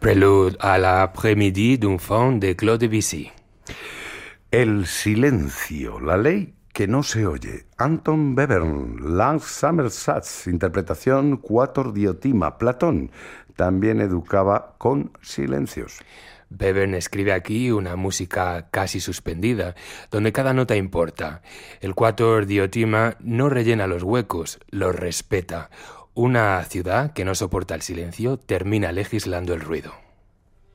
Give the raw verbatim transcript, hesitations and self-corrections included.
Prélude à l'après-midi d'un fond de Claude Debussy. El silencio, la ley que no se oye. Anton Webern, Langsamer Satz, interpretación cuatro-diotima. Platón también educaba con silencios. Webern escribe aquí una música casi suspendida, donde cada nota importa. El cuatro-diotima no rellena los huecos, los respeta. Una ciudad que no soporta el silencio termina legislando el ruido.